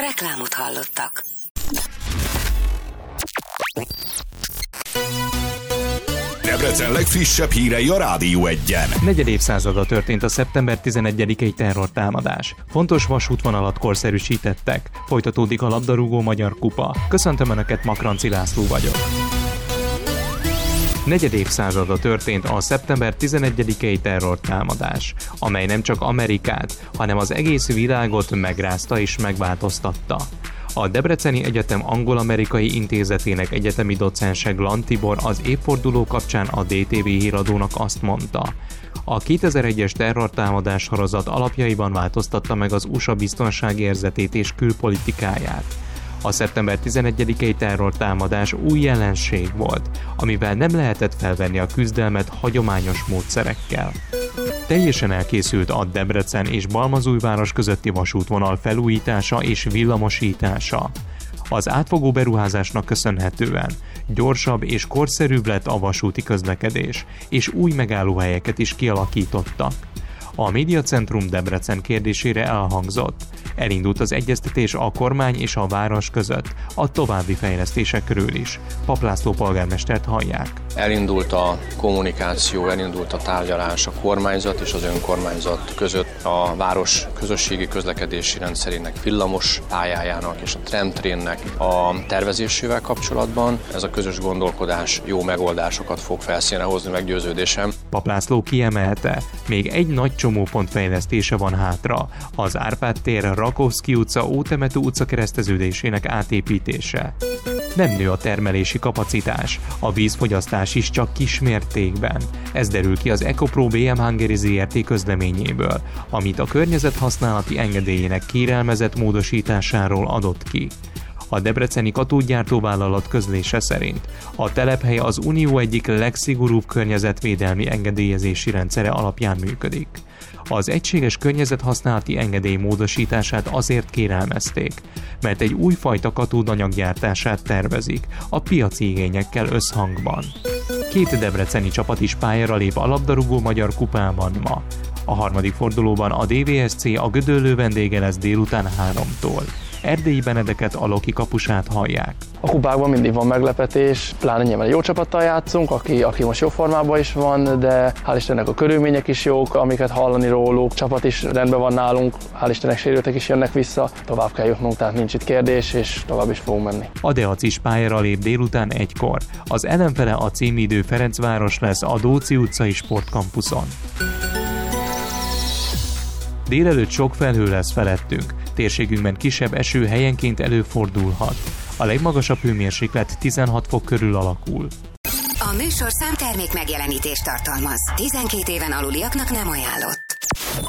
Reklámot hallottak. Debrecen legfrissebb hírei a Rádió 1-en. Negyed évszázada történt a szeptember 11-i terrortámadás. Fontos vasútvonalat korszerűsítettek. Folytatódik a labdarúgó magyar kupa. Köszöntöm Önöket, Makranci László vagyok. Negyed évszázada történt a szeptember 11-i terrortámadás, amely nem csak Amerikát, hanem az egész világot megrázta és megváltoztatta. A Debreceni Egyetem Angol-Amerikai Intézetének egyetemi docense Glant Tibor az évforduló kapcsán a DTV híradónak azt mondta: a 2001-es terrortámadás sorozat alapjaiban változtatta meg az USA biztonságérzetét és külpolitikáját. A szeptember 11-i terrortámadás új jelenség volt, amivel nem lehetett felvenni a küzdelmet hagyományos módszerekkel. Teljesen elkészült a Debrecen és Balmazújváros közötti vasútvonal felújítása és villamosítása. Az átfogó beruházásnak köszönhetően gyorsabb és korszerűbb lett a vasúti közlekedés, és új megállóhelyeket is kialakítottak. A Médiacentrum Debrecen kérdésére elhangzott: elindult az egyeztetés a kormány és a város között a további fejlesztésekről is. Pap László polgármestert hallják. Elindult a kommunikáció, elindult a tárgyalás a kormányzat és az önkormányzat között a város közösségi közlekedési rendszerének, villamos pályájának és a tramtrénnek a tervezésével kapcsolatban. Ez a közös gondolkodás jó megoldásokat fog felszínre hozni, meggyőződésem. Pap László kiemelte, még egy nagy csomópont fejlesztése van hátra: az Árpád tér, Rakovszky utca, Ótemető utca kereszteződésének átépítése. Nem nő a termelési kapacitás, a vízfogyasztás is csak kismértékben. Ez derül ki az EcoPro BM Hungary Zrt. Közleményéből, amit a környezethasználati engedélyének kérelmezett módosításáról adott ki. A debreceni katódgyártóvállalat közlése szerint a telephely az Unió egyik legszigorúbb környezetvédelmi engedélyezési rendszere alapján működik. Az egységes környezethasználati engedély módosítását azért kérelmezték, mert egy újfajta katódanyag gyártását tervezik a piaci igényekkel összhangban. 2 debreceni csapat is pályára lép a labdarúgó magyar kupában ma. A harmadik fordulóban a DVSC a Gödöllő vendége lesz délután 3-tól. Erdélyi Benedeket, a Loki kapusát hallják. A kupákban mindig van meglepetés, pláne nyilván jó csapattal játszunk, aki most jó formában is van, de hál' Istennek a körülmények is jók, amiket hallani róluk, csapat is rendben van nálunk, hál' Istennek sérültek is jönnek vissza, tovább kell jutnunk, tehát nincs itt kérdés, és tovább is fogunk menni. A Deac is pályára lép délután 1-kor. Az ellenfele a címvédő Ferencváros lesz a Dóczy utcai sportkampuszon. Délelőtt sok felhő lesz felettünk, térségünkben kisebb eső helyenként előfordulhat. A legmagasabb hőmérséklet 16 fok körül alakul. A műsor számtermék megjelenítést tartalmaz. 12 éven aluliaknak nem ajánlott.